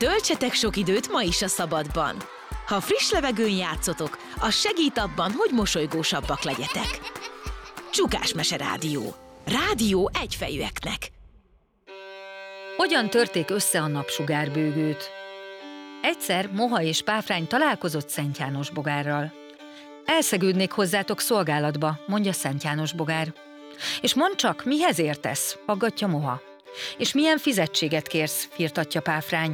Töltsetek sok időt ma is a szabadban. Ha friss levegőn játszotok, az segít abban, hogy mosolygósabbak legyetek. Csukásmese Rádió. Rádió egyfejűeknek. Hogyan törték össze a napsugárbőgőt? Egyszer Moha és Páfrány találkozott Szent János Bogárral. Elszegődnék hozzátok szolgálatba, mondja Szent János Bogár. És mondd csak, mihez értesz, aggatja Moha. És milyen fizetséget kérsz, firtatja Páfrány.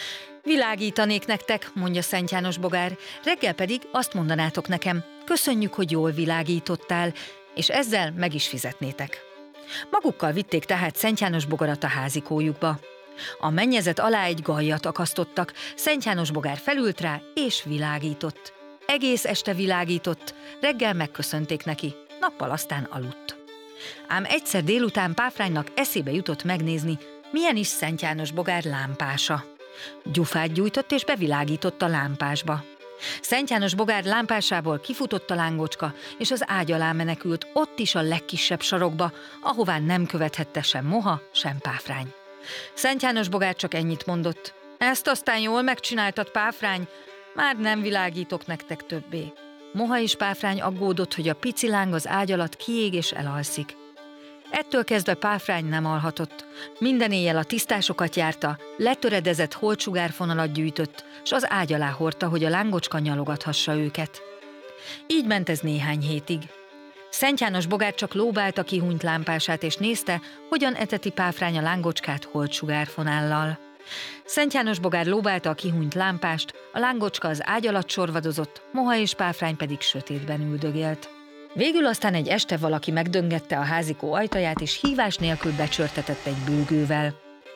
Világítanék nektek, mondja Szent János Bogár, reggel pedig azt mondanátok nekem, köszönjük, hogy jól világítottál, és ezzel meg is fizetnétek. Magukkal vitték tehát Szent János Bogarat a házikójukba. A mennyezet alá egy gallyat akasztottak, Szent János Bogár felült rá, és világított. Egész este világított, reggel megköszönték neki, nappal aztán aludt. Ám egyszer délután Páfránynak eszébe jutott megnézni, milyen is Szent János Bogár lámpása. Gyufát gyújtott és bevilágított a lámpásba. Szent János Bogár lámpásából kifutott a lángocska, és az ágy alá menekült, ott is a legkisebb sarokba, ahová nem követhette sem Moha, sem Páfrány. Szent János Bogár csak ennyit mondott. Ezt aztán jól megcsináltad, Páfrány, már nem világítok nektek többé. Moha és Páfrány aggódott, hogy a pici láng az ágy alatt kiég és elalszik. Ettől kezdve Páfrány nem alhatott. Minden éjjel a tisztásokat járta, letöredezett holtsugárfonalat gyűjtött, s az ágy alá hordta, hogy a lángocska nyalogathassa őket. Így ment ez néhány hétig. Szent János Bogár csak lóbálta kihúnyt lámpását, és nézte, hogyan eteti Páfrány a lángocskát holtsugárfonállal. Szent János Bogár lóbálta a kihúnyt lámpást, a lángocska az ágy alatt sorvadozott, Moha és Páfrány pedig sötétben üldögélt. Végül aztán egy este valaki megdöngette a házikó ajtaját, és hívás nélkül becsörtetett egy bőgővel.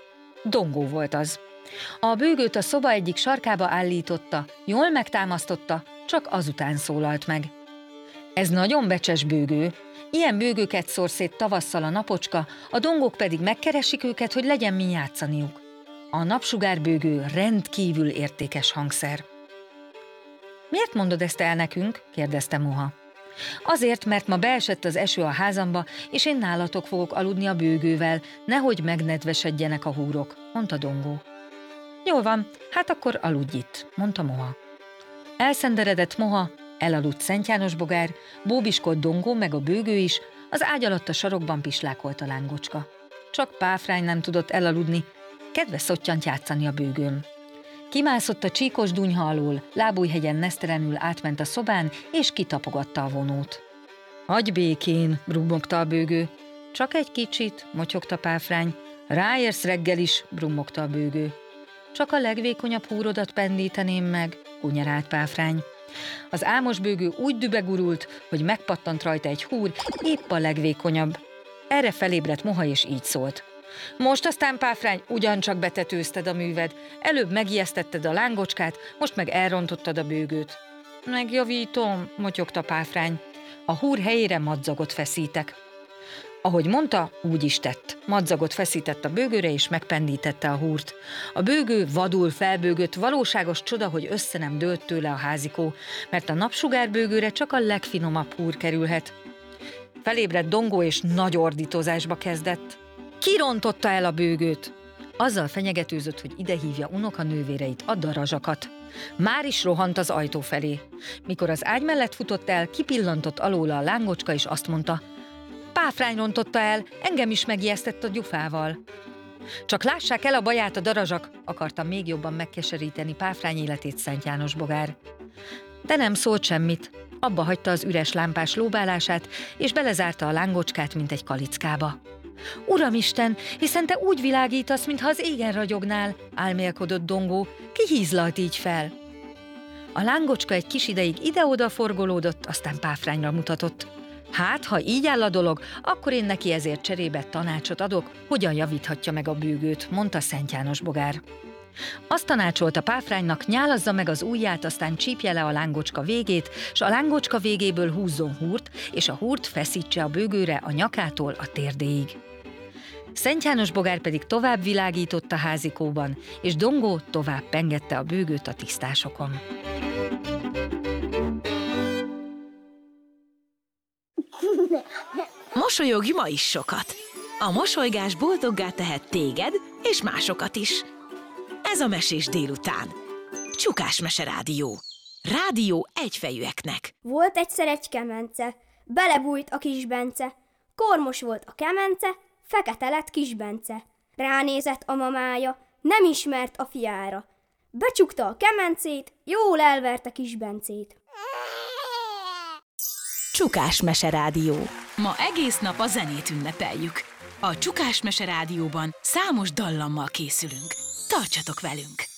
Dongó volt az. A bőgőt a szoba egyik sarkába állította, jól megtámasztotta, csak azután szólalt meg. Ez nagyon becses bőgő. Ilyen bőgőket szór szét tavasszal a napocska, a dongók pedig megkeresik őket, hogy legyen mi játszaniuk. A napsugárbőgő rendkívül értékes hangszer. Miért mondod ezt el nekünk? Kérdezte Moha. Azért, mert ma beesett az eső a házamba, és én nálatok fogok aludni a bőgővel, nehogy megnedvesedjenek a húrok, mondta Dongó. Jól van, hát akkor aludj itt, mondta Moha. Elszenderedett Moha, elaludt Szent János Bogár, bóbiskodt Dongó meg a bőgő is, az ágy alatt a sarokban pislákolt a lángocska. Csak Páfrány nem tudott elaludni, kedve szottyant játszani a bőgőn. Kimászott a csíkos dunyha alól, lábújhegyen nesztelenül átment a szobán, és kitapogatta a vonót. Hagyj békén, brummogta a bőgő. Csak egy kicsit, motyogta Páfrány. Ráérsz reggel is, brummogta a bőgő. Csak a legvékonyabb húrodat pendíteném meg, kunyerált Páfrány. Az álmos bőgő úgy dübegurult, hogy megpattant rajta egy húr, épp a legvékonyabb. Erre felébredt Moha, és így szólt. Most aztán, Páfrány, ugyancsak betetőzted a műved, előbb megijesztetted a lángocskát, most meg elrontottad a bőgőt. Megjavítom, motyogta Páfrány. A húr helyére madzagot feszítek. Ahogy mondta, úgy is tett. Madzagot feszített a bőgőre, és megpendítette a húrt. A bőgő vadul felbőgött, valóságos csoda, hogy össze nem dőlt tőle a házikó, mert a napsugárbőgőre csak a legfinomabb húr kerülhet. Felébredt Dongó, és nagy ordítozásba kezdett. Ki rontotta el a bőgőt? Azzal fenyegetőzött, hogy idehívja unokanővéreit, a darazsakat. Már is rohant az ajtó felé. Mikor az ágy mellett futott el, kipillantott alóla a lángocska, és azt mondta, Páfrány rontotta el, engem is megijesztett a gyufával. Csak lássák el a baját a darazsak, akarta még jobban megkeseríteni Páfrány életét Szent János Bogár. De nem szólt semmit, abba hagyta az üres lámpás lóbálását, és belezárta a lángocskát, mint egy kalickába. Uramisten, hiszen te úgy világítasz, mintha az égen ragyognál, álmélkodott Dongó, ki hízlalt így fel? A lángocska egy kis ideig ide-oda forgolódott, aztán Páfrányra mutatott. Hát, ha így áll a dolog, akkor én neki ezért cserébe tanácsot adok, hogyan javíthatja meg a bőgőt, mondta Szent János Bogár. Azt tanácsolta Páfránynak, nyálazza meg az ujját, aztán csípje le a lángocska végét, s a lángocska végéből húzzon húrt, és a húrt feszítse a bőgőre a nyakától a térdéig. Szent János Bogár pedig tovább világított a házikóban, és Dongó tovább pengette a bőgőt a tisztásokon. Mosolyogj ma is sokat! A mosolygás boldoggá tehet téged és másokat is. Ez a Mesés délután. Csukás Mese Rádió. Rádió egyfejűeknek. Volt egyszer egy kemence, belebújt a kis Bence. Kormos volt a kemence, fekete lett kis Bence. Ránézett a mamája, nem ismert a fiára. Becsukta a kemencét, jól elverte kis Bencét. Csukás Mese Rádió. Ma egész nap a zenét ünnepeljük. A Csukás Mese Rádióban számos dallammal készülünk. Tartsatok velünk!